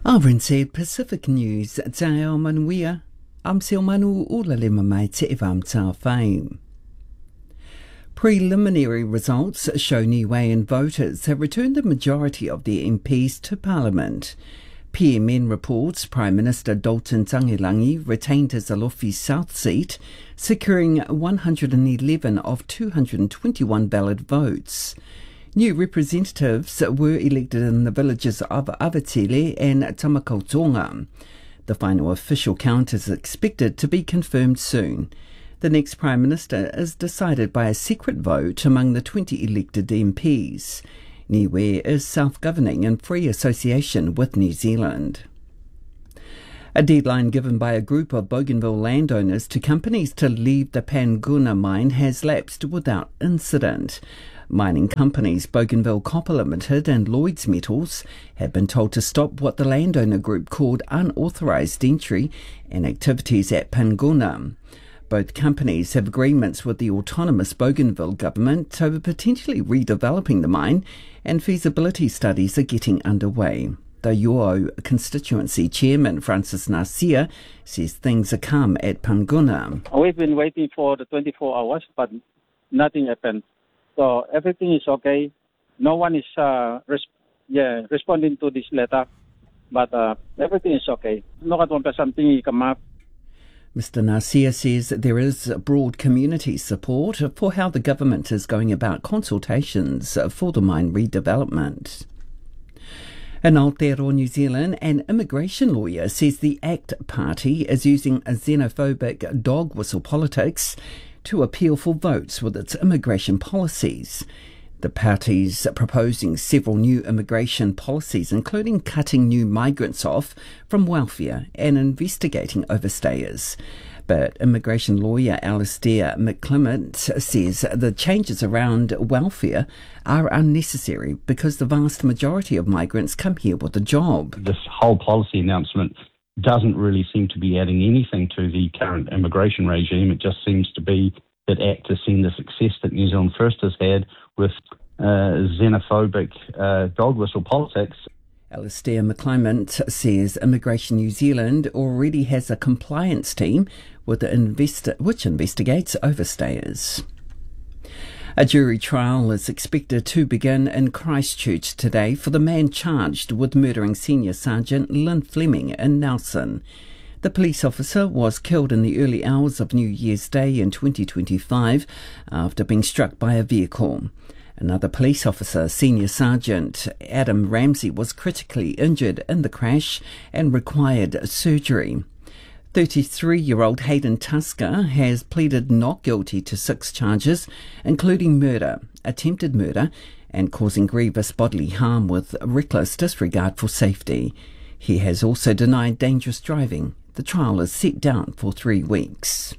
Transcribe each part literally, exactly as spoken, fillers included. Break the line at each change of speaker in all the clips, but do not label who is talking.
R N Z Pacific News, Te ao manuia, am seo manu ula le mamai te evam tā whai. Preliminary results show Niuean voters have returned the majority of their M Ps to Parliament. P M N reports Prime Minister Dalton Tangelangi retained his Alofi South seat, securing one hundred eleven of two hundred twenty-one valid votes. New representatives were elected in the villages of Avatele and Tamakautonga. The final official count is expected to be confirmed soon. The next Prime Minister is decided by a secret vote among the twenty elected M Ps. Niue is self-governing in free association with New Zealand. A deadline given by a group of Bougainville landowners to companies to leave the Panguna mine has lapsed without incident. Mining companies Bougainville Copper Limited and Lloyds Metals have been told to stop what the landowner group called unauthorised entry and activities at Panguna. Both companies have agreements with the autonomous Bougainville government over potentially redeveloping the mine, and feasibility studies are getting underway. The Yo'o constituency chairman Francis Narcia says things are calm at Panguna.
We've been waiting for the twenty-four hours, but nothing happened. So everything is okay. No one is uh, res- yeah, responding to this letter, but uh, everything is okay. No something come up.
Mister Narcia says there is broad community support for how the government is going about consultations for the mine redevelopment. In Aotearoa, New Zealand, an immigration lawyer says the ACT Party is using a xenophobic dog whistle politics to appeal for votes with its immigration policies. The party's proposing several new immigration policies, including cutting new migrants off from welfare and investigating overstayers. But immigration lawyer Alistair McClement says the changes around welfare are unnecessary because the vast majority of migrants come here with a job.
This whole policy announcement doesn't really seem to be adding anything to the current immigration regime. It just seems to be that ACT has seen the success that New Zealand First has had with uh, xenophobic uh, dog whistle politics.
Alistair McClement says Immigration New Zealand already has a compliance team with the investi- which investigates overstayers. A jury trial is expected to begin in Christchurch today for the man charged with murdering Senior Sergeant Lynn Fleming in Nelson. The police officer was killed in the early hours of New Year's Day in twenty twenty-five after being struck by a vehicle. Another police officer, Senior Sergeant Adam Ramsey, was critically injured in the crash and required surgery. thirty-three-year-old Hayden Tusker has pleaded not guilty to six charges, including murder, attempted murder, and causing grievous bodily harm with reckless disregard for safety. He has also denied dangerous driving. The trial is set down for three weeks.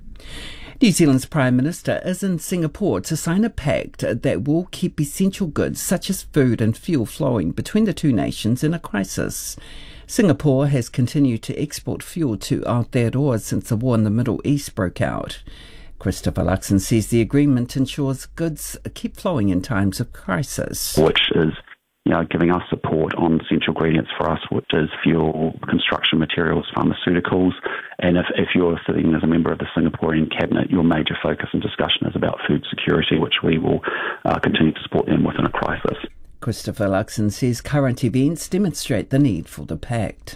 New Zealand's Prime Minister is in Singapore to sign a pact that will keep essential goods such as food and fuel flowing between the two nations in a crisis. Singapore has continued to export fuel to Aotearoa since the war in the Middle East broke out. Christopher Luxon says the agreement ensures goods keep flowing in times of crisis.
Which is, you know, giving us support on essential ingredients for us, which is fuel, construction materials, pharmaceuticals. And if, if you're sitting as a member of the Singaporean cabinet, your major focus and discussion is about food security, which we will uh, continue to support them with in a crisis.
Christopher Luxon says current events demonstrate the need for the pact.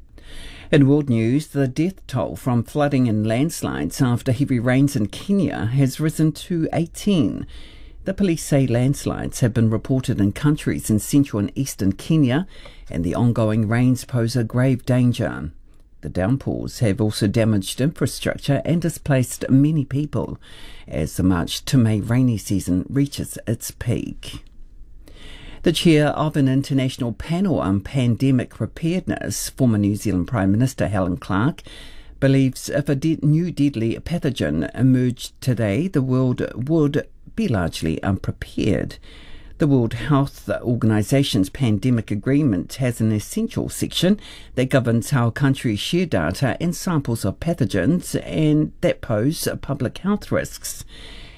In world news, the death toll from flooding and landslides after heavy rains in Kenya has risen to eighteen. The police say landslides have been reported in countries in central and eastern Kenya, and the ongoing rains pose a grave danger. The downpours have also damaged infrastructure and displaced many people as the March to May rainy season reaches its peak. The chair of an international panel on pandemic preparedness, former New Zealand Prime Minister Helen Clark, believes if a de- new deadly pathogen emerged today, the world would be largely unprepared. The World Health Organization's pandemic agreement has an essential section that governs how countries share data and samples of pathogens and that pose public health risks.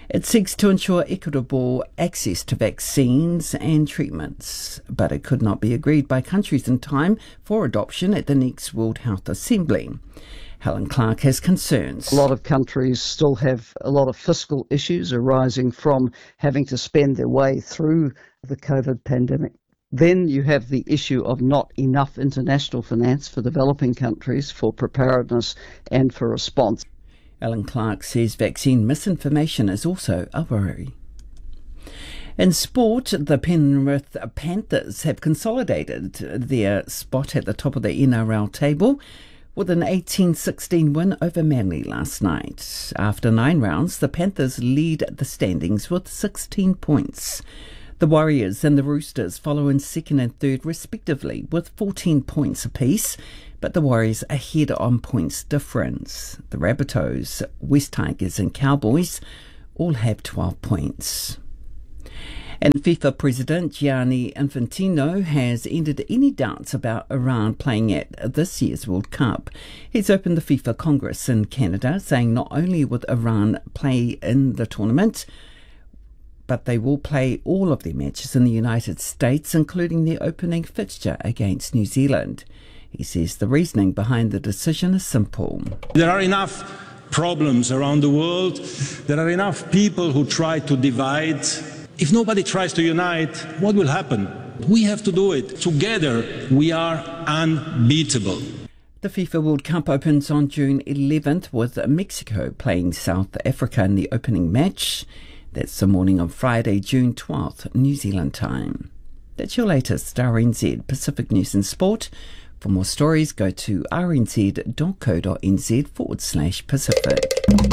It seeks to ensure equitable access to vaccines and treatments, but it could not be agreed by countries in time for adoption at the next World Health Assembly. Helen Clark has concerns.
A lot of countries still have a lot of fiscal issues arising from having to spend their way through the COVID pandemic. Then you have the issue of not enough international finance for developing countries for preparedness and for response.
Helen Clark says vaccine misinformation is also a worry. In sport, the Penrith Panthers have consolidated their spot at the top of the N R L table with an eighteen sixteen win over Manly last night. After nine rounds, the Panthers lead the standings with sixteen points. The Warriors and the Roosters follow in second and third respectively with fourteen points apiece, but the Warriors ahead on points difference. The Rabbitohs, West Tigers and Cowboys all have twelve points. And FIFA President Gianni Infantino has ended any doubts about Iran playing at this year's World Cup. He's opened the FIFA Congress in Canada, saying not only would Iran play in the tournament, but they will play all of their matches in the United States, including their opening fixture against New Zealand. He says the reasoning behind the decision is simple.
There are enough problems around the world. There are enough people who try to divide. If nobody tries to unite, what will happen? We have to do it. Together, we are unbeatable.
The FIFA World Cup opens on June eleventh with Mexico playing South Africa in the opening match. That's the morning of Friday, June twelfth, New Zealand time. That's your latest R N Z Pacific News and Sport. For more stories, go to rnz.co.nz forward slash Pacific.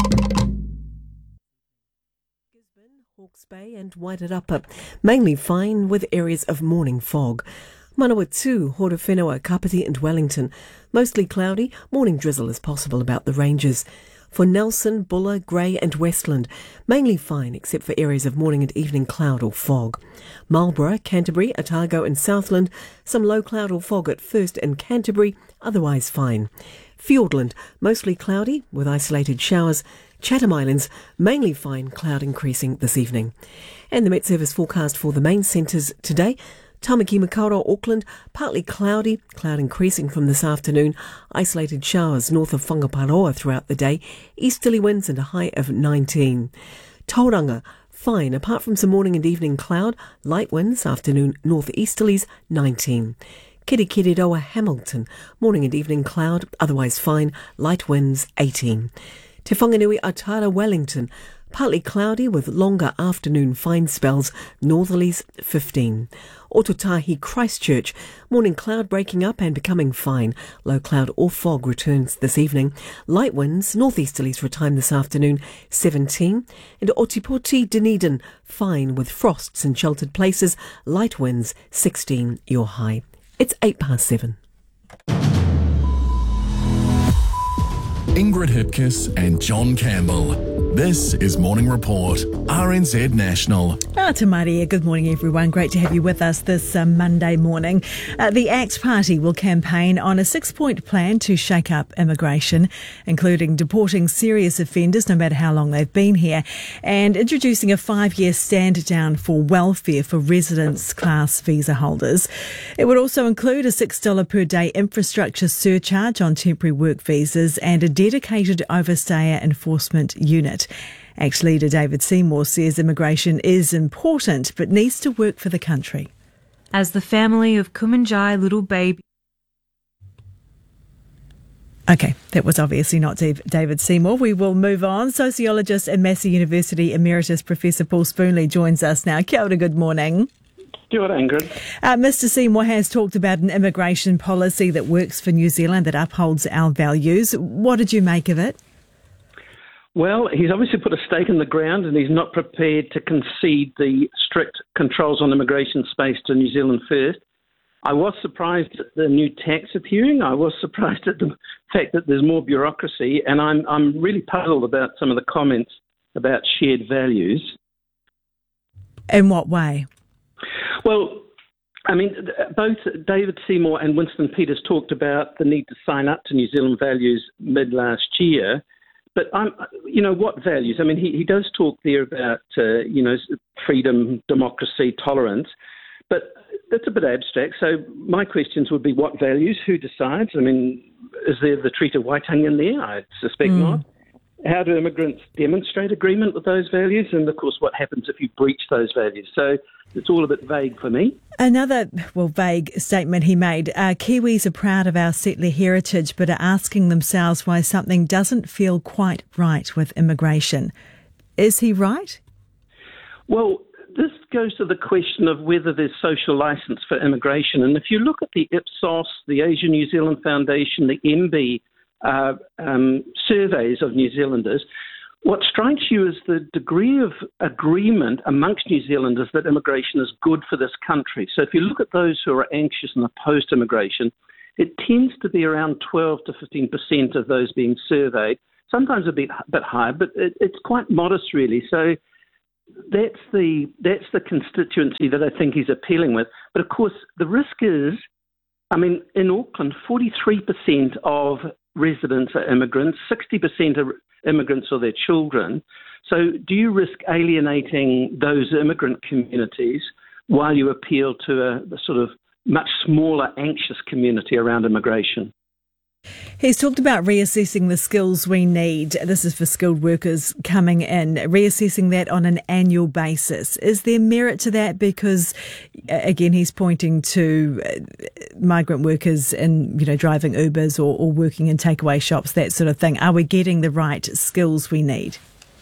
Hawke's Bay and Wairarapa, mainly fine with areas of morning fog. Manawatu, Horowhenua, Kapiti and Wellington, mostly cloudy, morning drizzle is possible about the ranges. For Nelson, Buller, Grey and Westland, mainly fine except for areas of morning and evening cloud or fog. Marlborough, Canterbury, Otago and Southland, some low cloud or fog at first and Canterbury, otherwise fine. Fiordland, mostly cloudy with isolated showers. Chatham Islands, mainly fine, cloud increasing this evening. And the Met Service forecast for the main centres today. Tamaki Makaurau, Auckland, partly cloudy, cloud increasing from this afternoon. Isolated showers north of Whangaparoa throughout the day. Easterly winds and a high of nineteen. Tauranga, fine, apart from some morning and evening cloud. Light winds, afternoon northeasterlies, nineteen. Kirikiriroa, Hamilton, morning and evening cloud, otherwise fine. Light winds, eighteen. Te Whanganui, Atara, Wellington, partly cloudy with longer afternoon fine spells, northerlies fifteen. Ototahi, Christchurch, morning cloud breaking up and becoming fine. Low cloud or fog returns this evening. Light winds, northeasterlies for a time this afternoon, seventeen. And Otipoti, Dunedin, fine with frosts in sheltered places. Light winds, sixteen, your high. It's eight past seven.
Ingrid Hipkiss and John Campbell. This is Morning Report, R N Z National.
Ah, Te Maria, good morning everyone. Great to have you with us this uh, Monday morning. Uh, the ACT Party will campaign on a six-point plan to shake up immigration, including deporting serious offenders no matter how long they've been here, and introducing a five-year stand-down for welfare for residence class visa holders. It would also include a six dollars per day infrastructure surcharge on temporary work visas and a dedicated overstayer enforcement unit. ACT leader David Seymour says immigration is important but needs to work for the country.
As the family of Kumanjai little baby.
Okay, that was obviously not David Seymour. We will move on. Sociologist and Massey University Emeritus Professor Paul Spoonley joins us now. Kia ora, good morning.
Kia ora, Ingrid.
Uh, Mister Seymour has talked about an immigration policy that works for New Zealand, that upholds our values. What did you make of it?
Well, he's obviously put a stake in the ground and he's not prepared to concede the strict controls on immigration space to New Zealand First. I was surprised at the new tax appearing. I was surprised at the fact that there's more bureaucracy, and I'm I'm really puzzled about some of the comments about shared values.
In what way?
Well, I mean, both David Seymour and Winston Peters talked about the need to sign up to New Zealand values mid last year. But, I'm, you know, what values? I mean, he, he does talk there about, uh, you know, freedom, democracy, tolerance, but that's a bit abstract. So my questions would be, what values? Who decides? I mean, is there the treat of Waitangi there? I suspect mm. not. How do immigrants demonstrate agreement with those values? And, of course, what happens if you breach those values? So it's all a bit vague for me.
Another, well, vague statement he made. Uh, Kiwis are proud of our settler heritage, but are asking themselves why something doesn't feel quite right with immigration. Is he right?
Well, this goes to the question of whether there's social licence for immigration. And if you look at the Ipsos, the Asia New Zealand Foundation, the M B uh, um, surveys of New Zealanders, what strikes you is the degree of agreement amongst New Zealanders that immigration is good for this country. So if you look at those who are anxious and opposed to immigration, it tends to be around twelve to fifteen percent of those being surveyed, sometimes a bit, bit higher, but it, it's quite modest really. So that's the that's the constituency that I think he's appealing with. But of course, the risk is, I mean, in Auckland, forty-three percent of residents are immigrants, sixty percent are immigrants or their children. So do you risk alienating those immigrant communities while you appeal to a, a sort of much smaller, anxious community around immigration?
He's talked about reassessing the skills we need. This is for skilled workers coming in, reassessing that on an annual basis. Is there merit to that? Because, again, he's pointing to migrant workers in, you know, driving Ubers or, or working in takeaway shops, that sort of thing. Are we getting the right skills we need?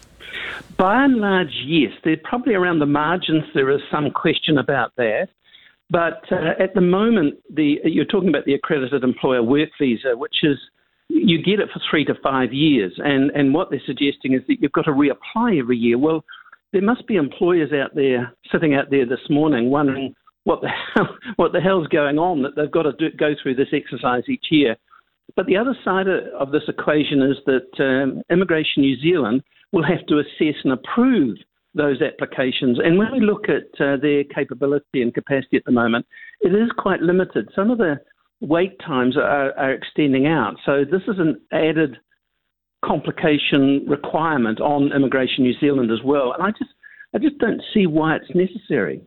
By and large, yes. They're probably around the margins. There is some question about that. But uh, at the moment, the you're talking about the accredited employer work visa, which is you get it for three to five years. And, and what they're suggesting is that you've got to reapply every year. Well, there must be employers out there sitting out there this morning wondering what the hell, what the hell's going on, that they've got to do, go through this exercise each year. But the other side of this equation is that um, Immigration New Zealand will have to assess and approve those applications. And when we look at uh, their capability and capacity at the moment, it is quite limited. Some of the wait times are, are extending out. So this is an added complication requirement on Immigration New Zealand as well. And I just, I just don't see why it's necessary.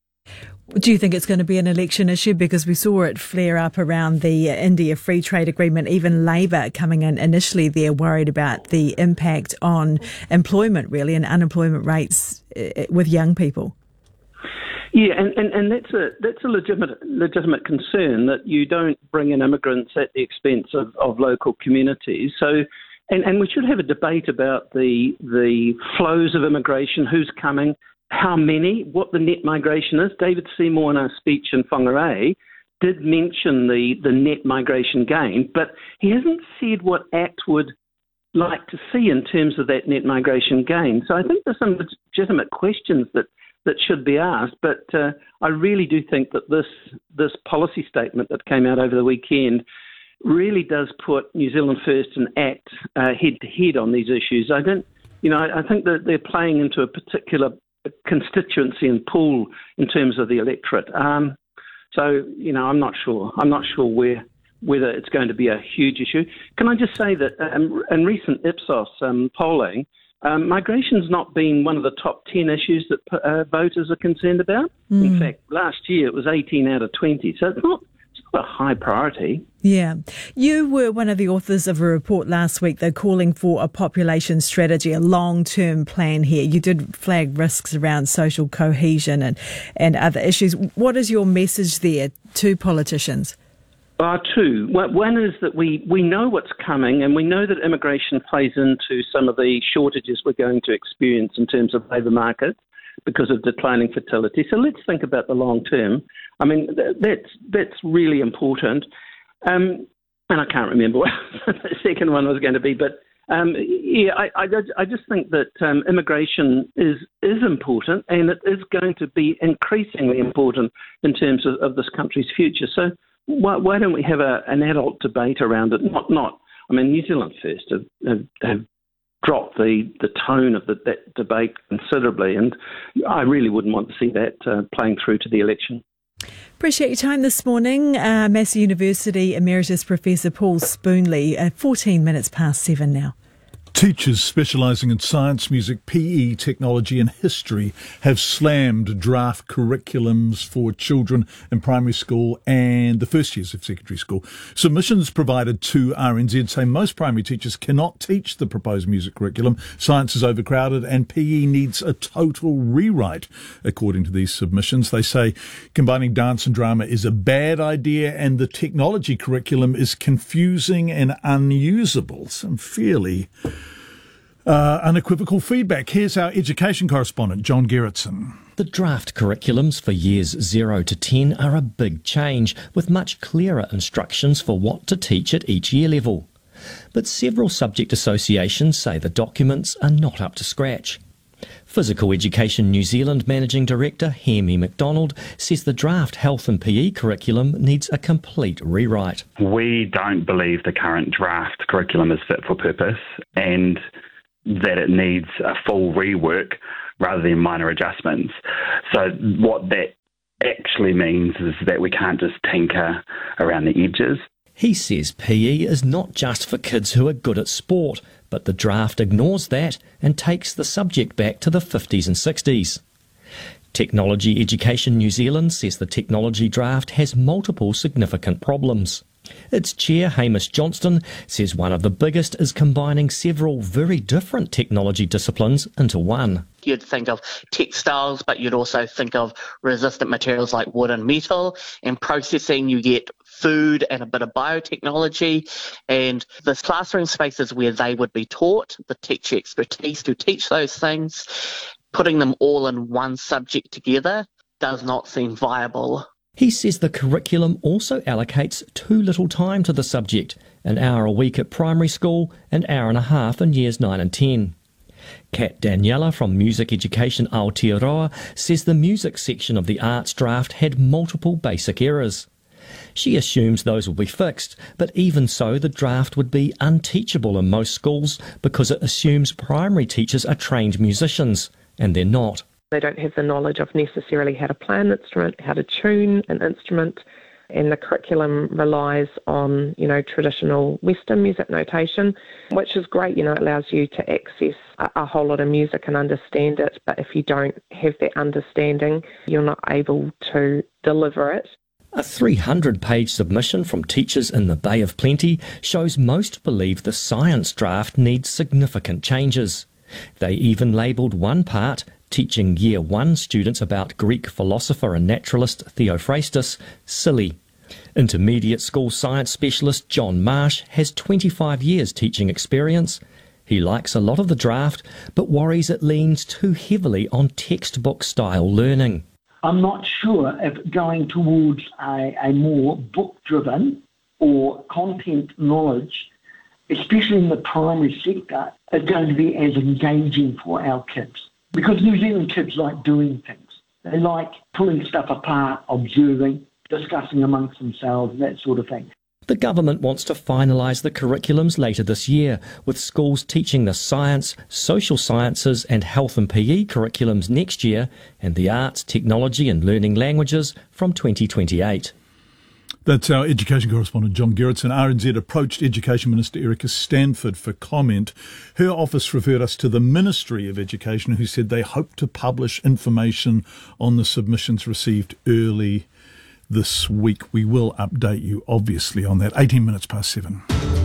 Do you think it's going to be an election issue? Because we saw it flare up around the India Free Trade Agreement, even Labour coming in initially there worried about the impact on employment, really, and unemployment rates with young people.
Yeah, and, and, and that's a that's a legitimate legitimate concern, that you don't bring in immigrants at the expense of, of local communities. So, and, and we should have a debate about the the flows of immigration, who's coming, how many, what the net migration is. David Seymour in our speech in Whangarei did mention the, the net migration gain, but he hasn't said what ACT would like to see in terms of that net migration gain. So I think there's some legitimate questions that, that should be asked, but uh, I really do think that this this policy statement that came out over the weekend really does put New Zealand First and ACT uh, head-to-head on these issues. I don't, you know, I, I think that they're playing into a particular constituency and pool in terms of the electorate. Um, so, you know, I'm not sure. I'm not sure where whether it's going to be a huge issue. Can I just say that um, in recent Ipsos um, polling, um, migration's not been one of the top ten issues that uh, voters are concerned about. Mm. In fact, last year it was eighteen out of twenty. So it's not, it's not a high priority.
Yeah. You were one of the authors of a report last week, though, calling for a population strategy, a long-term plan here. You did flag risks around social cohesion and, and other issues. What is your message there to politicians?
Uh, two. One is that we, we know what's coming, and we know that immigration plays into some of the shortages we're going to experience in terms of labour market because of declining fertility. So let's think about the long term. I mean, that's, that's really important. Um, and I can't remember what the second one was going to be, but um, yeah, I, I, I just think that um, immigration is is important, and it is going to be increasingly important in terms of, of this country's future. So why, why don't we have a, an adult debate around it? Not, not. I mean, New Zealand First have, have, have dropped the, the tone of the, that debate considerably, and I really wouldn't want to see that uh, playing through to the election.
Appreciate your time this morning. Uh, Massey University Emeritus Professor Paul Spoonley, uh, fourteen minutes past seven now.
Teachers specialising in science, music, P E, technology and history have slammed draft curriculums for children in primary school and the first years of secondary school. Submissions provided to R N Z say most primary teachers cannot teach the proposed music curriculum. Science is overcrowded and P E needs a total rewrite. According to these submissions, they say combining dance and drama is a bad idea and the technology curriculum is confusing and unusable. Some fairly Uh, unequivocal feedback. Here's our education correspondent, John Gerritsen.
The draft curriculums for years zero to ten are a big change, with much clearer instructions for what to teach at each year level. But several subject associations say the documents are not up to scratch. Physical Education New Zealand Managing Director Hemi McDonald says the draft health and P E curriculum needs a complete rewrite.
We don't believe the current draft curriculum is fit for purpose and that it needs a full rework rather than minor adjustments. So what that actually means is that we can't just tinker around the edges.
He says P E is not just for kids who are good at sport, but the draft ignores that and takes the subject back to the fifties and sixties. Technology Education New Zealand says the technology draft has multiple significant problems. Its chair, Hamish Johnston, says one of the biggest is combining several very different technology disciplines into one.
You'd think of textiles, but you'd also think of resistant materials like wood and metal. In processing, you get food and a bit of biotechnology. And the classroom spaces where they would be taught, the teacher expertise to teach those things, putting them all in one subject together does not seem viable.
He says the curriculum also allocates too little time to the subject, an hour a week at primary school, an hour and a half in years nine and ten. Kat Daniela from Music Education Aotearoa says the music section of the arts draft had multiple basic errors. She assumes those will be fixed, but even so the draft would be unteachable in most schools because it assumes primary teachers are trained musicians, and they're not.
They don't have the knowledge of necessarily how to play an instrument, how to tune an instrument, and the curriculum relies on, you know, traditional Western music notation, which is great. You know, it allows you to access a, a whole lot of music and understand it, but if you don't have that understanding, you're not able to deliver it.
A three hundred page submission from teachers in the Bay of Plenty shows most believe the science draft needs significant changes. They even labelled one part, teaching Year one students about Greek philosopher and naturalist Theophrastus, silly. Intermediate school science specialist John Marsh has twenty-five years teaching experience. He likes a lot of the draft, but worries it leans too heavily on textbook-style learning.
I'm not sure if going towards a, a more book-driven or content knowledge, especially in the primary sector, is going to be as engaging for our kids. Because New Zealand kids like doing things. They like pulling stuff apart, observing, discussing amongst themselves, that sort of thing.
The government wants to finalise the curriculums later this year, with schools teaching the science, social sciences and health and P E curriculums next year, and the arts, technology and learning languages from twenty twenty-eight.
That's our education correspondent, John Gerritsen. R N Z approached Education Minister Erica Stanford for comment. Her office referred us to the Ministry of Education, who said they hope to publish information on the submissions received early this week. We will update you, obviously, on that. eighteen minutes past seven.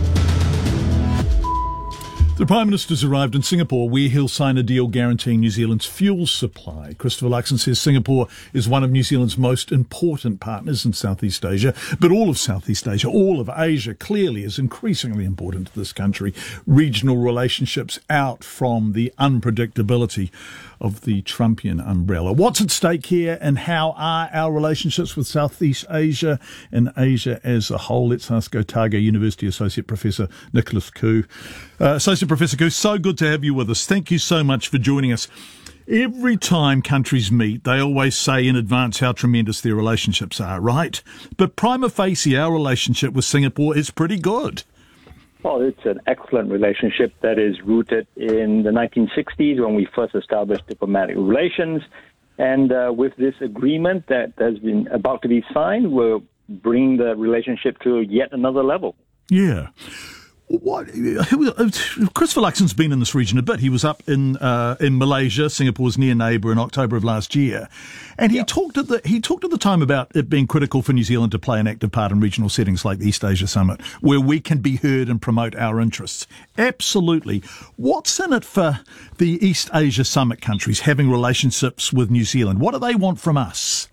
The Prime Minister's arrived in Singapore, where he'll sign a deal guaranteeing New Zealand's fuel supply. Christopher Luxon says Singapore is one of New Zealand's most important partners in Southeast Asia, but all of Southeast Asia, all of Asia, clearly is increasingly important to this country. Regional relationships out from the unpredictability of the Trumpian umbrella. What's at stake here, and how are our relationships with Southeast Asia and Asia as a whole? Let's ask Otago University Associate Professor Nicholas Koo. Uh, Associate Professor Koo, so good to have you with us. Thank you so much for joining us. Every time countries meet, they always say in advance how tremendous their relationships are, right? But prima facie, our relationship with Singapore is pretty good.
Well, it's an excellent relationship that is rooted in the nineteen sixties when we first established diplomatic relations. And uh, with this agreement that has been about to be signed, we'll bring the relationship to yet another level.
Yeah. What, Christopher Luxon's been in this region a bit. He was up in uh, in Malaysia, Singapore's near neighbour, in October of last year, and he yep. talked at the he talked at the time about it being critical for New Zealand to play an active part in regional settings like the East Asia Summit, where we can be heard and promote our interests. Absolutely. What's in it for the East Asia Summit countries having relationships with New Zealand? What do they want from us?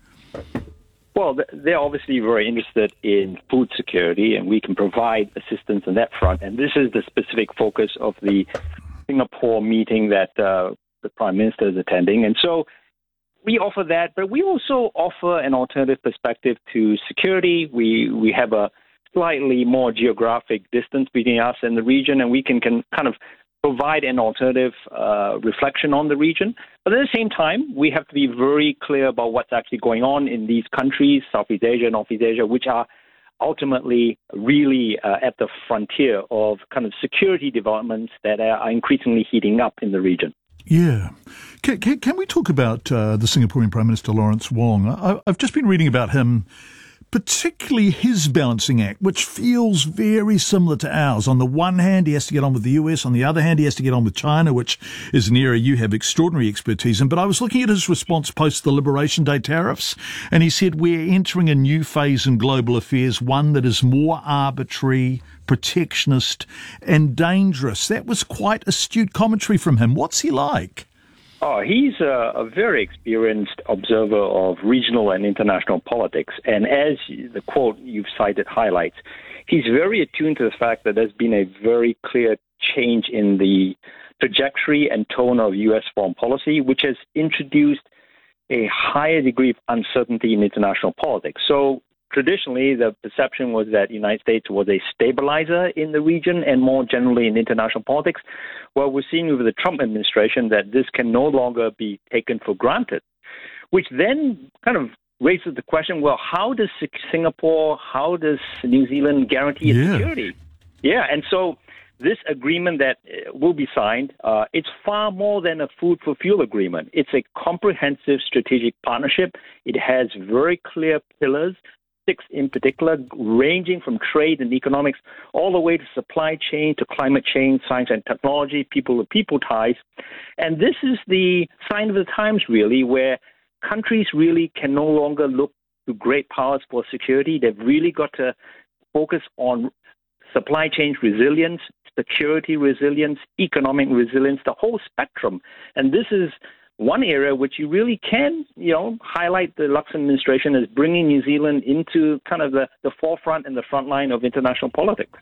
Well, they're obviously very interested in food security, and we can provide assistance on that front. And this is the specific focus of the Singapore meeting that uh, the Prime Minister is attending. And so we offer that, but we also offer an alternative perspective to security. We we have a slightly more geographic distance between us and the region, and we can, can kind of provide an alternative uh, reflection on the region. But at the same time, we have to be very clear about what's actually going on in these countries, Southeast Asia, Northeast Asia, which are ultimately really uh, at the frontier of kind of security developments that are increasingly heating up in the region.
Yeah. Can, can, can we talk about uh, the Singaporean Prime Minister, Lawrence Wong? I, I've just been reading about him, particularly his balancing act, which feels very similar to ours. On the one hand, he has to get on with the U S. On the other hand, he has to get on with China, which is an area you have extraordinary expertise in. But I was looking at his response post the Liberation Day tariffs, and he said, we're entering a new phase in global affairs, one that is more arbitrary, protectionist, and dangerous. That was quite astute commentary from him. What's he like?
Oh, he's a, a very experienced observer of regional and international politics. And as the quote you've cited highlights, he's very attuned to the fact that there's been a very clear change in the trajectory and tone of U S foreign policy, which has introduced a higher degree of uncertainty in international politics. So traditionally, the perception was that the United States was a stabilizer in the region and more generally in international politics. Well, we're seeing with the Trump administration that this can no longer be taken for granted, which then kind of raises the question, well, how does Singapore, how does New Zealand guarantee its
yeah.
security? Yeah, and so this agreement that will be signed, uh, it's far more than a food for fuel agreement. It's a comprehensive strategic partnership. It has very clear pillars, six in particular, ranging from trade and economics all the way to supply chain, to climate change, science and technology, people-to-people ties. And this is the sign of the times, really, where countries really can no longer look to great powers for security. They've really got to focus on supply chain resilience, security resilience, economic resilience, the whole spectrum. And this is one area which you really can, you know, highlight the Luxon administration as bringing New Zealand into kind of the, the forefront and the front line of international politics.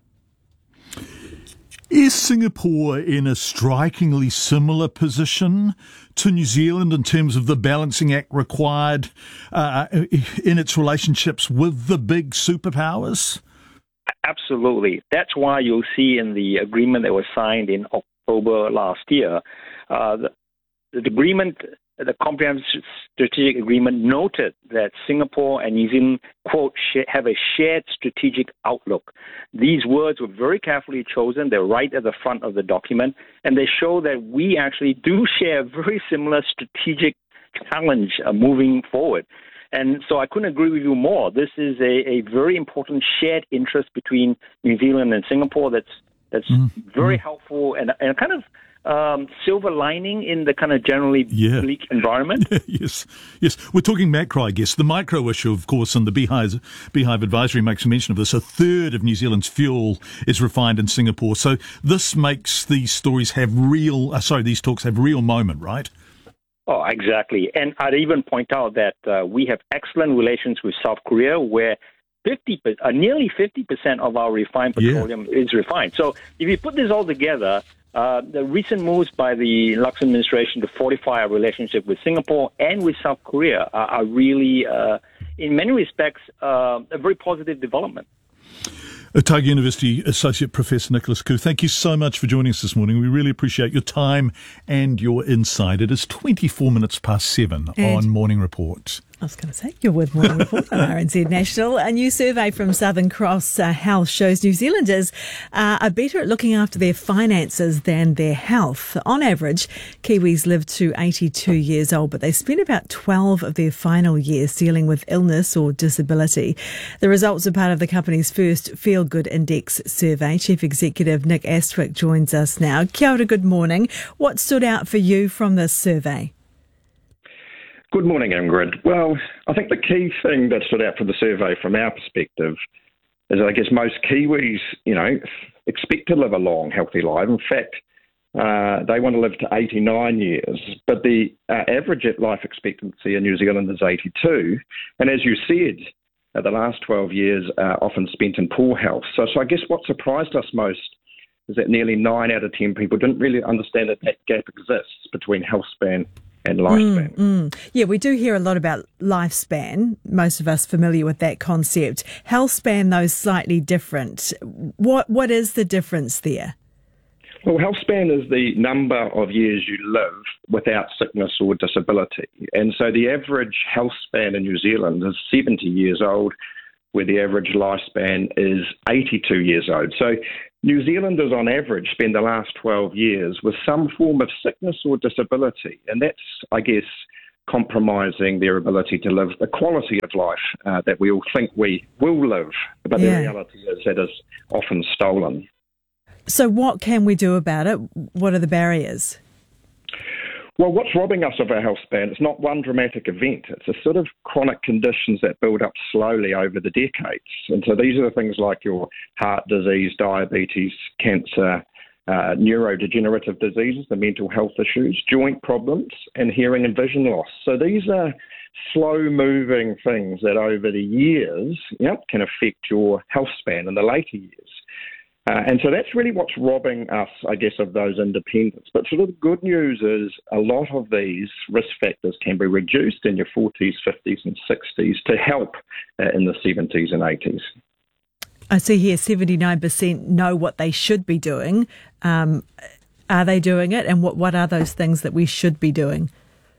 Is Singapore in a strikingly similar position to New Zealand in terms of the balancing act required uh, in its relationships with the big superpowers?
Absolutely. That's why you'll see in the agreement that was signed in October last year, uh, the, the agreement, the comprehensive strategic agreement noted that Singapore and New Zealand, quote, have a shared strategic outlook. These words were very carefully chosen. They're right at the front of the document, and they show that we actually do share a very similar strategic challenge uh, moving forward. And so I couldn't agree with you more. This is a, a very important shared interest between New Zealand and Singapore that's that's mm. very mm. helpful and, and kind of um, silver lining in the kind of generally
yeah.
bleak environment.
yes, yes. We're talking macro, I guess. The micro issue, of course, and the Beehive, Beehive Advisory makes mention of this. A third of New Zealand's fuel is refined in Singapore. So this makes these stories have real, uh, sorry, these talks have real moment, right?
Oh, exactly. And I'd even point out that uh, we have excellent relations with South Korea, where fifty, uh, nearly fifty percent of our refined petroleum yeah. is refined. So if you put this all together, uh, the recent moves by the Luxon administration to fortify our relationship with Singapore and with South Korea are, are really, uh, in many respects, uh, a very positive development.
Otago University Associate Professor Nicholas Khoo, thank you so much for joining us this morning. We really appreciate your time and your insight. It is twenty-four minutes past seven and on Morning Report.
I was going to say, you're with Morning Report on R N Z National. A new survey from Southern Cross uh, Health shows New Zealanders uh, are better at looking after their finances than their health. On average, Kiwis live to eighty-two years old, but they spend about twelve of their final years dealing with illness or disability. The results are part of the company's first Feel Good Index survey. Chief Executive Nick Astwick joins us now. Kia ora, good morning. What stood out for you from this survey?
Good morning, Ingrid. Well, I think the key thing that stood out from the survey from our perspective is that I guess most Kiwis, you know, expect to live a long, healthy life. In fact, uh, they want to live to eighty-nine years, but the uh, average life expectancy in New Zealand is eighty-two. And as you said, uh, the last twelve years are often spent in poor health. So, so I guess what surprised us most is that nearly nine out of ten people didn't really understand that that gap exists between health span and lifespan.
Mm, mm. Yeah, we do hear a lot about lifespan. Most of us familiar with that concept. Health span, though, slightly different. What What is the difference there?
Well, health span is the number of years you live without sickness or disability. And so the average health span in New Zealand is seventy years old, where the average lifespan is eighty-two years old. So New Zealanders on average spend the last twelve years with some form of sickness or disability, and that's, I guess, compromising their ability to live the quality of life uh, that we all think we will live, but yeah. The reality is that is often stolen.
So what can we do about it? What are the barriers?
Well, what's robbing us of our health span? It's not one dramatic event. It's a sort of chronic conditions that build up slowly over the decades. And so these are the things like your heart disease, diabetes, cancer, uh, neurodegenerative diseases, the mental health issues, joint problems, and hearing and vision loss. So these are slow-moving things that over the years yep, can affect your health span in the later years. Uh, and so that's really what's robbing us, I guess, of those independence. But sort of the good news is a lot of these risk factors can be reduced in your forties, fifties and sixties to help uh, in the seventies and eighties.
I see here seventy-nine percent know what they should be doing. Um, are they doing it? And what, what are those things that we should be doing?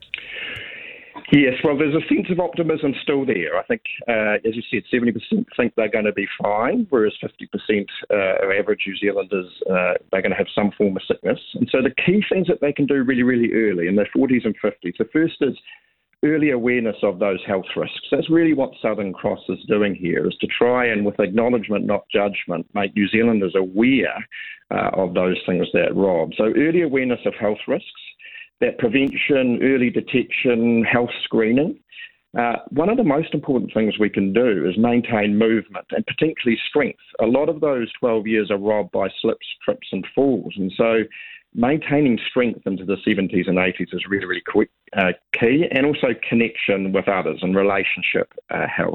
Yes, well, there's a sense of optimism still there. I think, uh, as you said, seventy percent think they're going to be fine, whereas fifty percent uh, of average New Zealanders, uh, they're going to have some form of sickness. And so the key things that they can do really, really early in their forties and fifties, the first is early awareness of those health risks. That's really what Southern Cross is doing here, is to try and, with acknowledgement, not judgment, make New Zealanders aware uh, of those things that rob. So early awareness of health risks, that prevention, early detection, health screening. Uh, one of the most important things we can do is maintain movement and particularly strength. A lot of those twelve years are robbed by slips, trips and falls. And so maintaining strength into the seventies and eighties is really, really quick, uh, key, and also connection with others and relationship uh, health.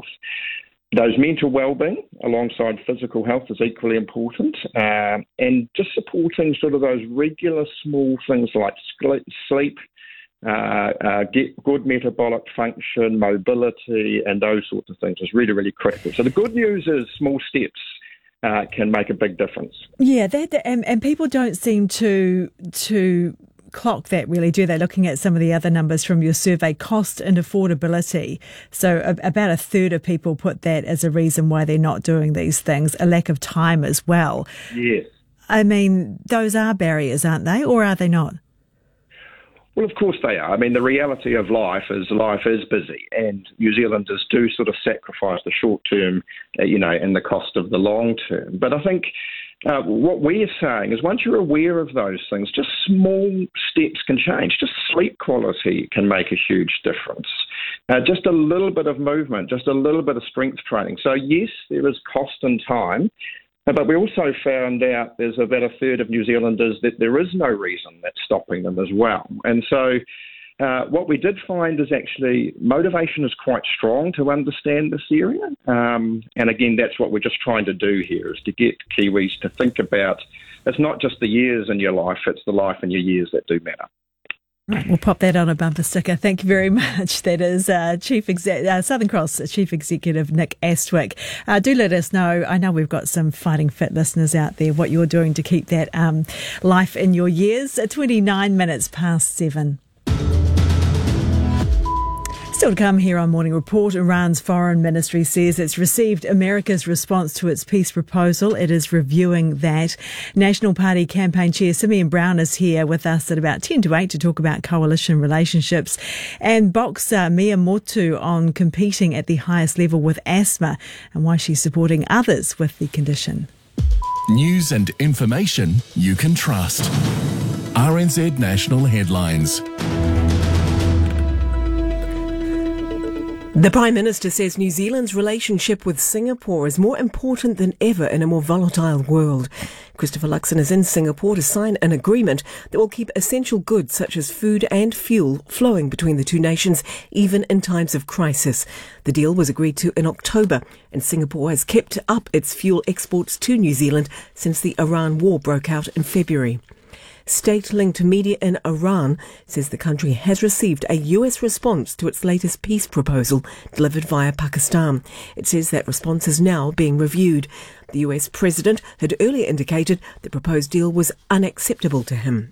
Those mental well-being alongside physical health is equally important, uh, and just supporting sort of those regular small things like sleep, uh, uh, get good metabolic function, mobility, and those sorts of things is really, really critical. So the good news is small steps uh, can make a big difference.
Yeah, that, and, and people don't seem to to. clock that really, do they? Looking at some of the other numbers from your survey, cost and affordability. So a, about a third of people put that as a reason why they're not doing these things, a lack of time as well.
Yes.
I mean, those are barriers, aren't they? Or are they not?
Well, of course they are. I mean, the reality of life is life is busy, and New Zealanders do sort of sacrifice the short term, uh, you know, and the cost of the long term. But I think uh, what we're saying is once you're aware of those things, just small steps can change. Just sleep quality can make a huge difference. Uh, just a little bit of movement, just a little bit of strength training. So yes, there is cost and time. But we also found out there's about a third of New Zealanders that there is no reason that's stopping them as well. And so uh, what we did find is actually motivation is quite strong to understand this area. Um, and again, that's what we're just trying to do here, is to get Kiwis to think about it's not just the years in your life, it's the life in your years that do matter.
Right, we'll pop that on a bumper sticker. Thank you very much. That is uh, Chief Exe- uh, Southern Cross Chief Executive Nick Astwick. Uh, do let us know. I know we've got some fighting fit listeners out there, what you're doing to keep that um, life in your years. twenty-nine minutes past seven. Still to come here on Morning Report, Iran's foreign ministry says it's received America's response to its peace proposal. It is reviewing that. National Party campaign chair Simeon Brown is here with us at about ten to eight to talk about coalition relationships. And boxer Mia Motu on competing at the highest level with asthma and why she's supporting others with the condition.
News and information you can trust. R N Z National Headlines.
The Prime Minister says New Zealand's relationship with Singapore is more important than ever in a more volatile world. Christopher Luxon is in Singapore to sign an agreement that will keep essential goods such as food and fuel flowing between the two nations, even in times of crisis. The deal was agreed to in October, and Singapore has kept up its fuel exports to New Zealand since the Iran war broke out in February. State-linked media in Iran says the country has received a U S response to its latest peace proposal delivered via Pakistan. It says that response is now being reviewed. The U S president had earlier indicated the proposed deal was unacceptable to him.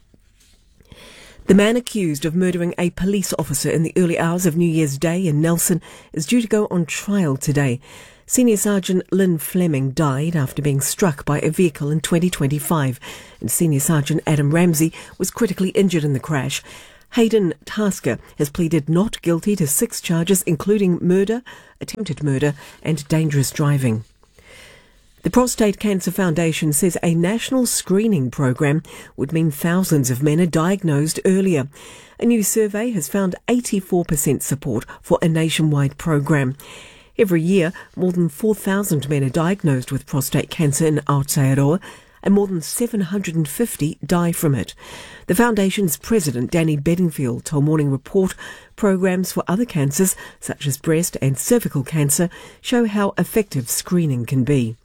The man accused of murdering a police officer in the early hours of New Year's Day in Nelson is due to go on trial today. Senior Sergeant Lynn Fleming died after being struck by a vehicle in twenty twenty-five, and Senior Sergeant Adam Ramsey was critically injured in the crash. Hayden Tasker has pleaded not guilty to six charges, including murder, attempted murder, and dangerous driving. The Prostate Cancer Foundation says a national screening program would mean thousands of men are diagnosed earlier. A new survey has found eighty-four percent support for a nationwide program. Every year, more than four thousand men are diagnosed with prostate cancer in Aotearoa, and more than seven hundred fifty die from it. The Foundation's president, Danny Bedingfield, told Morning Report programs for other cancers, such as breast and cervical cancer, show how effective screening can be.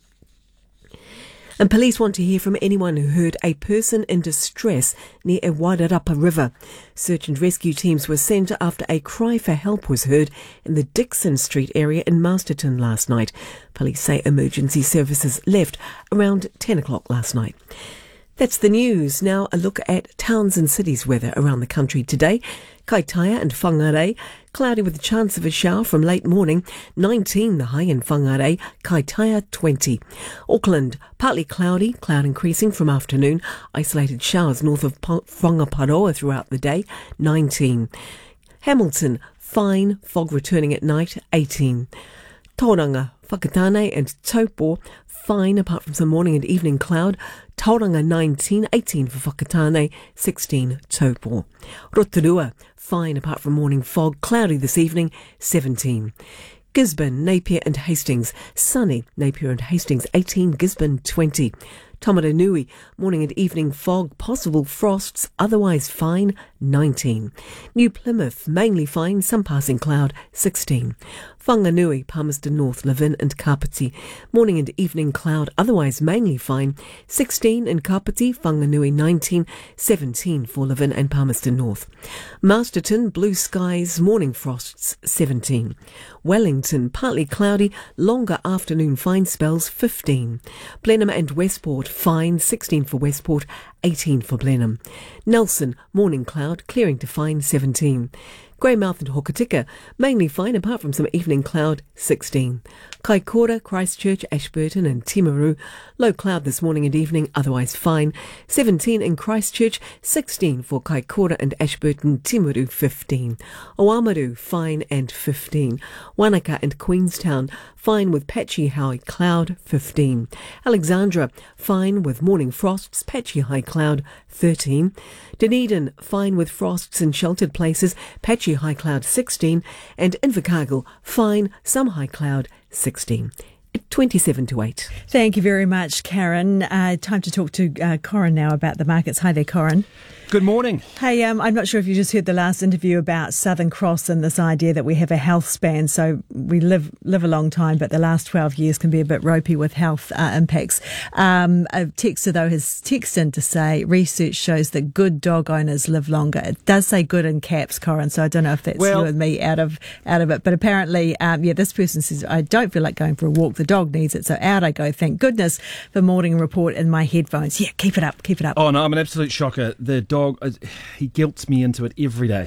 And police want to hear from anyone who heard a person in distress near a Wairarapa River. Search and rescue teams were sent after a cry for help was heard in the Dixon Street area in Masterton last night. Police say emergency services left around ten o'clock last night. That's the news. Now a look at towns and cities' weather around the country today. Kaitaia and Whangarei, cloudy with a chance of a shower from late morning, nineteen the high in Whangarei, Kaitaia twenty. Auckland, partly cloudy, cloud increasing from afternoon, isolated showers north of Whangaparoa throughout the day, nineteen. Hamilton, fine, fog returning at night, eighteen. Tauranga, Whakatane and Taupo, fine apart from some morning and evening cloud. Tauranga nineteen, eighteen for Whakatane, sixteen Taupo. Rotorua, fine apart from morning fog, cloudy this evening, seventeen. Gisborne, Napier and Hastings, sunny, Napier and Hastings, eighteen, Gisborne twenty. Tamaranui, morning and evening fog, possible frosts, otherwise fine, nineteen. New Plymouth, mainly fine, some passing cloud, sixteen. Whanganui, Palmerston North, Levin and Kapiti, morning and evening cloud, otherwise mainly fine, sixteen in Kapiti, Whanganui nineteen, seventeen for Levin and Palmerston North. Masterton, blue skies, morning frosts, seventeen. Wellington, partly cloudy, longer afternoon fine spells, fifteen. Blenheim and Westport, fine, sixteen for Westport, eighteen for Blenheim. Nelson, morning cloud, clearing to fine, seventeen. Greymouth and Hokitika, mainly fine apart from some evening cloud, sixteen. Kaikoura, Christchurch, Ashburton and Timaru, low cloud this morning and evening, otherwise fine, seventeen in Christchurch, sixteen for Kaikoura and Ashburton, Timaru, fifteen. Oamaru, fine and fifteen. Wanaka and Queenstown, fine with patchy high cloud, fifteen. Alexandra, fine with morning frosts, patchy high cloud, thirteen. Dunedin, fine with frosts in sheltered places, patchy high cloud, sixteen. And Invercargill, fine, some high cloud, sixteen. twenty-seven to eight.
Thank you very much, Karen. Uh, time to talk to uh, Corin now about the markets. Hi there, Corin.
Good morning.
Hey, um, I'm not sure if you just heard the last interview about Southern Cross and this idea that we have a health span, so we live live a long time, but the last twelve years can be a bit ropey with health uh, impacts. Um, a texter, though, has texted in to say research shows that good dog owners live longer. It does say good in caps, Corin, so I don't know if that's
well,
you and me out of out of it. But apparently, um, yeah, this person says, I don't feel like going for a walk. The dog needs it, so out I go. Thank goodness for Morning Report in my headphones. Yeah, keep it up, keep it up.
Oh, no, I'm an absolute shocker. The dog, he guilts me into it every day.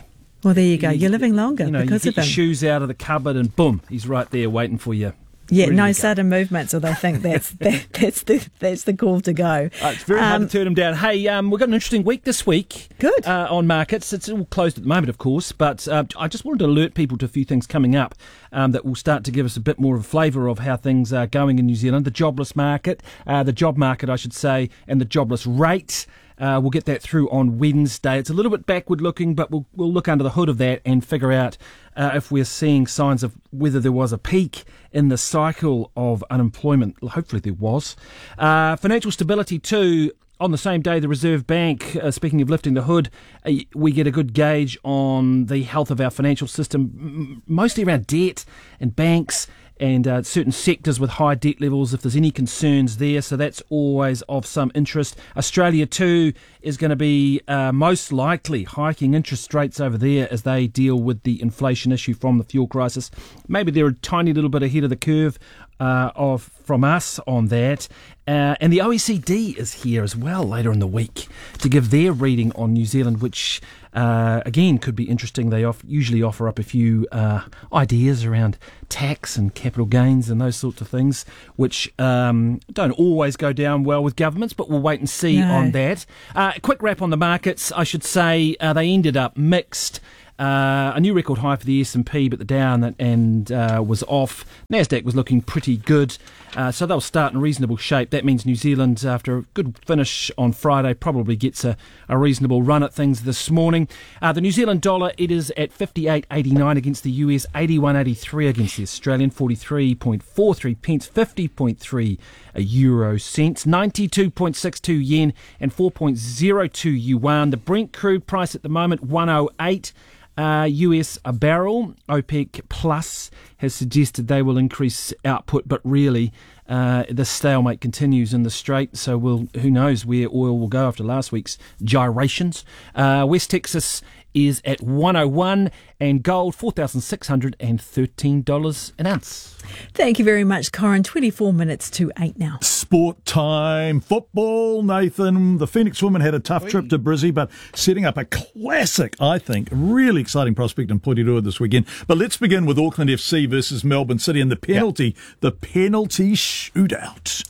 Well, there you go. You're living longer
you know,
because
you
of
get
him.
your shoes out of the cupboard and boom, he's right there waiting for you.
Yeah, no sudden movements, or they think that's that, that's the that's the call to go.
Uh, it's very hard
Um,
to turn him down. Hey, um, we've got an interesting week this week.
Good.
Uh, on markets. It's all closed at the moment, of course, but uh, I just wanted to alert people to a few things coming up um, that will start to give us a bit more of a flavour of how things are going in New Zealand. The jobless market, uh, the job market, I should say, and the jobless rate. Uh, we'll get that through on Wednesday. It's a little bit backward looking, but we'll we'll look under the hood of that and figure out uh, if we're seeing signs of whether there was a peak in the cycle of unemployment. Hopefully there was. Uh, financial stability too. On the same day, the Reserve Bank, uh, speaking of lifting the hood, uh, we get a good gauge on the health of our financial system, m- mostly around debt and banks and uh, certain sectors with high debt levels, if there's any concerns there. So that's always of some interest. Australia, too, is going to be uh, most likely hiking interest rates over there as they deal with the inflation issue from the fuel crisis. Maybe they're a tiny little bit ahead of the curve uh, of from us on that. Uh, and the O E C D is here as well later in the week to give their reading on New Zealand, which, uh, again, could be interesting. They off- usually offer up a few uh, ideas around tax and capital gains and those sorts of things, which um, don't always go down well with governments, but we'll wait and see
No.
on that. Uh, a quick wrap on the markets, I should say. Uh, they ended up mixed. Uh, a new record high for the S and P, but the Dow and, and uh, was off. Nasdaq was looking pretty good, uh, so they'll start in reasonable shape. That means New Zealand, after a good finish on Friday, probably gets a, a reasonable run at things this morning. Uh, the New Zealand dollar, it is at fifty-eight eighty-nine against the U S, eighty-one eighty-three against the Australian, forty-three point four three pence, fifty point three euro cents, ninety-two point six two yen and four point zero two yuan. The Brent crude price at the moment, one oh eight. Uh, U S a barrel. OPEC Plus has suggested they will increase output, but really uh, the stalemate continues in the Strait, so we'll, who knows where oil will go after last week's gyrations. Uh, West Texas is at one oh one and gold four thousand six hundred thirteen dollars an ounce.
Thank you very much, Corin. twenty-four minutes to eight now.
Sport time. Football, Nathan. The Phoenix women had a tough trip to Brizzy, but setting up a classic, I think, really exciting prospect in Porirua this weekend. But let's begin with Auckland F C versus Melbourne City and the penalty, yep. the penalty shootout.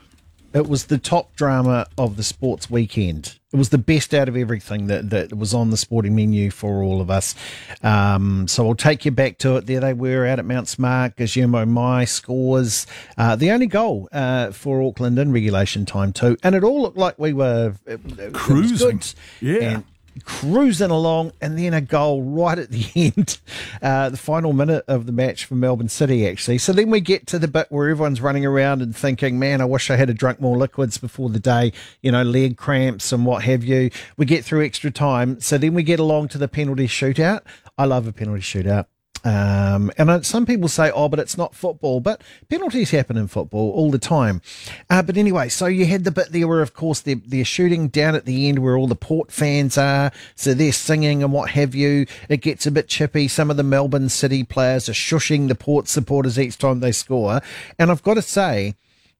It was the top drama of the sports weekend. It was the best out of everything that, that was on the sporting menu for all of us. Um, so I'll take you back to it. There they were out at Mount Smart. Guillermo Mai scores uh, the only goal uh, for Auckland in regulation time too. And it all looked like we were it,
cruising.
It
yeah.
And cruising along, and then a goal right at the end, uh, the final minute of the match for Melbourne City, actually. So then we get to the bit where everyone's running around and thinking, man, I wish I had drunk more liquids before the day, you know, leg cramps and what have you. We get through extra time. So then we get along to the penalty shootout. I love a penalty shootout. Um, and some people say, oh, but it's not football, but penalties happen in football all the time. Uh, but anyway, so you had the bit there where, of course, they're, they're shooting down at the end where all the Port fans are. So they're singing and what have you. It gets a bit chippy. Some of the Melbourne City players are shushing the Port supporters each time they score. And I've got to say,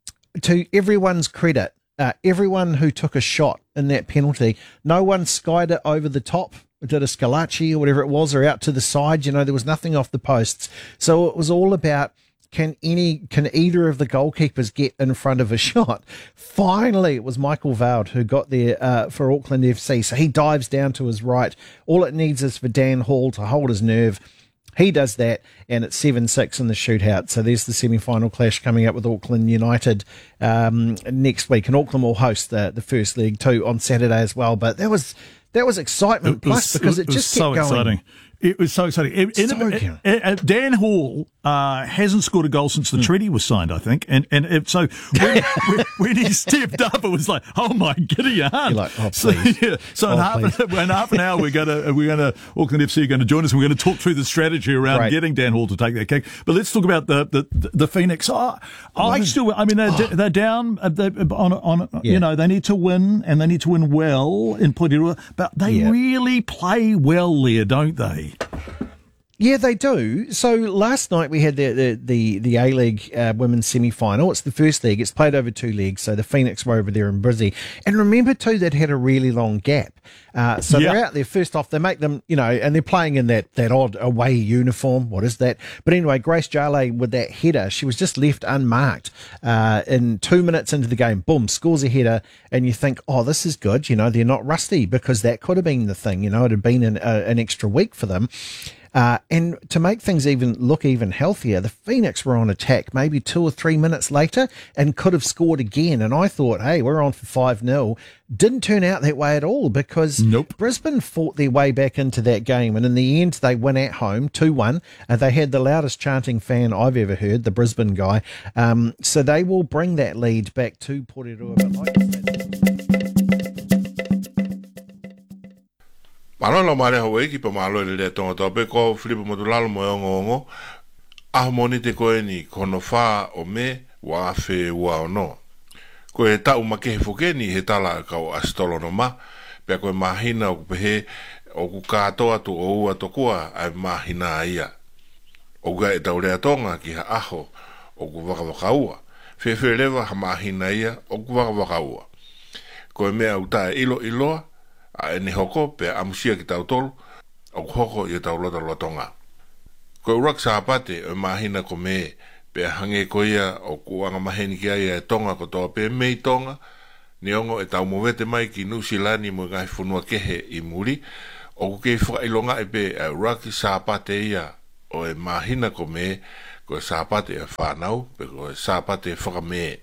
to everyone's credit, uh, everyone who took a shot in that penalty, no one skied it over the top. Did a Scalacci or whatever it was, or out to the side. You know, there was nothing off the posts. So it was all about, can any, can either of the goalkeepers get in front of a shot? Finally, it was Michael Vowd who got there uh, for Auckland F C. So he dives down to his right. All it needs is for Dan Hall to hold his nerve. He does that, and it's seven six in the shootout. So there's the semi-final clash coming up with Auckland United um, next week. And Auckland will host the, the first leg too on Saturday as well. But that was... That was excitement,
it was,
plus because it,
it
just
was
kept
so
going.
Exciting. It was so exciting. It,
so
it, it, it, Dan Hall uh, hasn't scored a goal since the mm. treaty was signed, I think. And and it, so when, when, when he stepped up, it was like, oh my giddy aunt.
You're like, oh please.
So, yeah, so
oh,
in, half an, in half an hour, we're going to we're going to Auckland F C are going to join us. And we're going to talk through the strategy around right. getting Dan Hall to take that kick. But let's talk about the the, the Phoenix. Oh, I still, I mean, they're, oh. they're down. They're on on. Yeah. You know, they need to win, and they need to win well in Porirua. But they yeah. really play well there, don't they?
Yeah, they do. So last night we had the the the, the A-League uh, women's semi-final. It's the first leg. It's played over two legs. So the Phoenix were over there in Brizzy. And remember, too, they'd had a really long gap. Uh, so
Yeah.
they're out there. First off, they make them, you know, and they're playing in that, that odd away uniform. What is that? But anyway, Grace Jale with that header, she was just left unmarked uh, in two minutes into the game. Boom, scores a header. And you think, oh, this is good. You know, they're not rusty, because that could have been the thing. You know, it had been an, uh, an extra week for them. Uh, and to make things even look even healthier, the Phoenix were on attack maybe two or three minutes later and could have scored again. And I thought, hey, we're on for five nil. Didn't turn out that way at all, because nope. Brisbane fought their way back into that game. And in the end, they win at home two one. And they had the loudest chanting fan I've ever heard, the Brisbane guy. Um, so they will bring that lead back to Porirua. But like I said,
Malolo mare hawe ki pa malo le tonga tope ko Filipo Motulalo mo ongo ongo a moni te ko ni kono fa o me wa fe wa no ko e ta uma ke foke ni he tala ka o astolo no ma pe ko mahina o pe o ku ka to atu o atu ko ai mahina ia o ga e taure tonga ki ha aho o ku waka waka ua fe fe leva ha mahina ia o ku waka waka ua ko me au ta ilo ilo a ene hoko pe amusia ki tau tolu o hoko i tau lota lotonga. Ko urak sa apate o mahina ko me pe hange ko ia o kuanga maheni ki aia e tonga ko toa pe mei tonga ni ongo e tau mowete mai ki nusilani mo ngai funua kehe i muri o kukei whaka ilonga e pe a urak sa apate ia o e mahina ko me ko sa apate e whanau pe ko sa apate e whaka me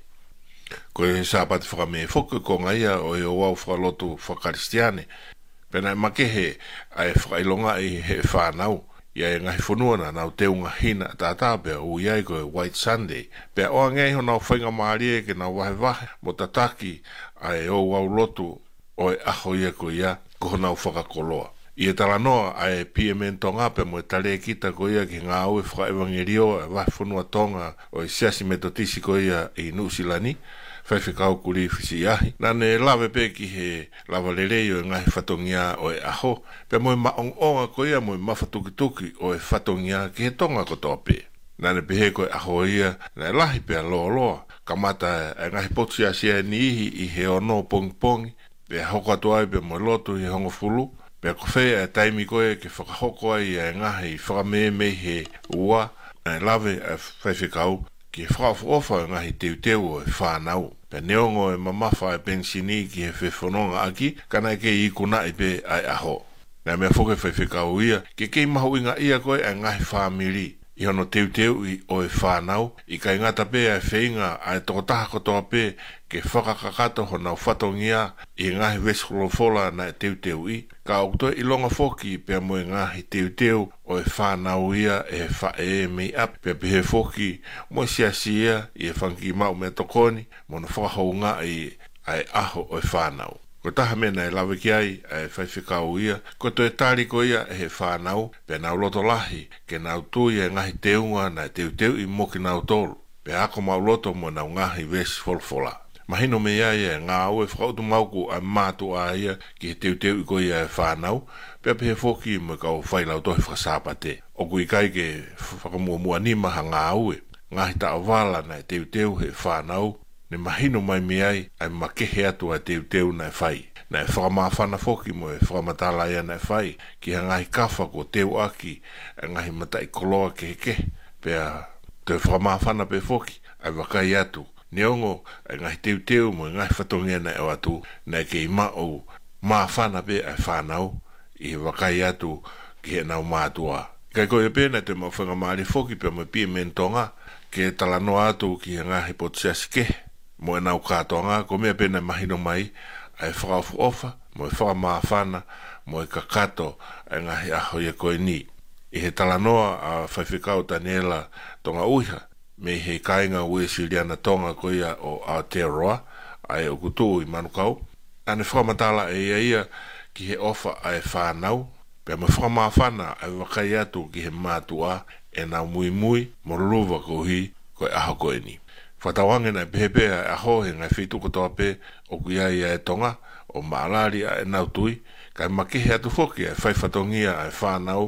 ko e sapati whakame whoku ko ngaia o e o wau whakalotu whakaristiane. Pena e makehe a e whakailonga i he whanau. Ia e ngahi whanua na nau te unga hina tātā pia u iai ko e White Sunday. Pia oa ngai ho nau whainga maari e ke nau wahe wahe mo tataki a e o wau lotu o e aho ia ko ia ko nau whakakoloa. I e talanoa a e P M N tonga pe mo e tale kita ko ia ki ngā au e whakaevangerio e wahe whanua tonga o e siasi metotisi ko ia i Nusilani. Whaiwhikau kuri whisi ahi. Nane lawe pe ki he lawa lerei o e ngahi whatongia o e aho. Pe moe maong onga ko ia moe mawhatukituki o e whatongia ki he tonga ko tope. Nane pe he ko e aho ia na e lahi pe a loa loa. Kamata e ngahi potsi asia ni ihi i he ono pongi pongi. Pe a hoko atu ai pe moe lotu he hongo fulu. Pe a kowhea e taimi koe ke whakahoko ai e ngahi whakamee mei he ua. Na e lawe e whaiwhikau ki whaafu ofa ngahi teu teu o e whanau. Pe neongo e mamafa e pensini ki he whewhanonga aki, kana e ke i kuna i pe ai aho. Nā mea whoke whaiwhikau ia, ke kei mahu inga ia koe e ngahi whamiri. I hono teu teu i o e whanau, i kai ngata pe e whainga a e tokotaha kotoa pe ke whakakakato ho nau whatongia i ngahi weskolofola na e teu teu i. Ka oktoe i longa whoki pe mo e ngahi teu teu o e whanau ia e whae mei ap. Pe pehe whoki mo sia sia i e whanki mau me tokoni mo na whakahounga i ai aho o e whanau. Ko taha mena e lawe ki ai e whaiwhikau ia, ko to e tāri ko ia e he whanau, pe nau loto lahi, ke nau tui e ngahi teunga na teu teu i moki nau tolu, pe ako mau loto mo nau ngahi wesi folfola. Mahino me ia e ngā au e whakautu mauku a mātu a ia ki he teu teu i ko ia e whanau, pe pehe whoki mo kau whailau tohi whakasapate. O kui kai ke whakamua mua nima ha ngā au e, ngahi ta awala na teu teu he whanau, ne mahino mai me ai ai makehe atu a teu teu na e whai. Na e whakamawhana whoki mo e whakamatala ia na e whai ki ha ngahi kawha ko teu aki e ngahi matai koloa ke ke pea te whakamawhana pe whoki ai wakai atu. Neongo e ngahi teu teu mo e ngahi whatongia na e watu na e ke i mao mawhana pe ai whanau i wakai atu ki he nau mātua. Kai koe pēna te mau whangamari whoki pe mo pia mentonga ke talanoa atu ki he ngahi potsiasike. Mo e nau kātonga, ko mea pēna mahino mai, ai whakaufu ofa, mo e whakamawhana, mo e kakato, e ngahi aho ia koe ni. I he talanoa a whaiwhikau Daniela tonga uiha, me he kainga ue siliana tonga koe ia o Aotearoa, ai o kutu i manukau. Ane whakamatala e ia ia ki he ofa ai whanau, pe mo whakamawhana ai wakai atu ki he mātua, e nau mui mui, mo ruwa ko hi, koe aho koe ni. Whatawange na pepe a hohe ngai whitu kotoa pe o kuia ia e tonga o maalari a e nautui kai makehe atu whoki a whai whatongia a e whanau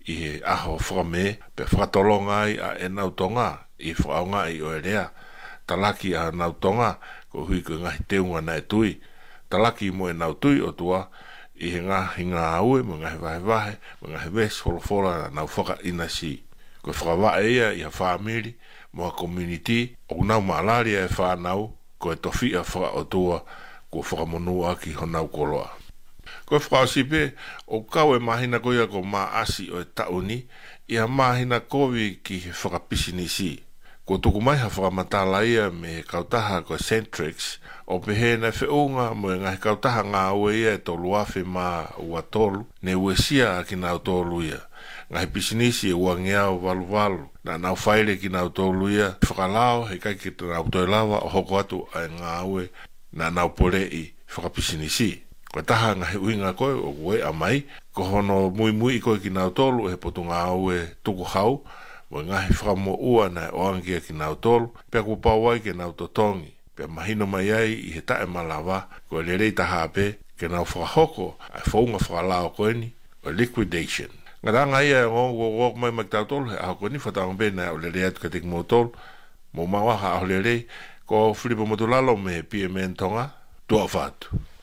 i he aho whakame pe whakatolonga ai a e nautonga i whakaonga i o elea talaki a nautonga ko hui ko ngahi teunga na e tui talaki mo e nautui o tua i he ngā hinga aue mo ngahi vahe vahe mo ngahi ves holofola na nau whaka ina si ko whakawa ia i a whaamiri mo a community o nau maalari e whanau ko e tofia whaka o tua ko whakamonua ki honau koloa ko whakasipe o kau e mahina koia ko maa asi o e tauni i a mahina kovi ki he whakapisinisi ko tuku mai ha whakamatala ia me kautaha ko Centrex o pehe na whiunga mo e ngahi kautaha ngā ue ia e tolu awhi mā ua tolu ne ue sia ki nau tolu ia ngahi pisinisi e ua ngeao walu walu na nau whaile ki nau tolu ia whakalao he kai ki nau toilawa o hoko atu a ngā ue na nau pole i whakapisinisi ko taha ngahi uinga koe o ue a mai ko hono mui mui koe ki nau tolu he potu ngā ue tuku hau mo ngahi whakamo ua na o angia ki nau tolu pia ku pauai ke nau totongi pia mahino mai ai i he tae malawa ko le rei taha pe ke nau whakahoko a whaunga whakalao koe ni o liquidation ngā ranga ia e ngongo wok mai mai tau tolu he aho koe ni whatanga bena o le rei atu ka teki mo tolu mo mawaha aho le rei ko Filipo Motulalo me P M N tonga tua whatu.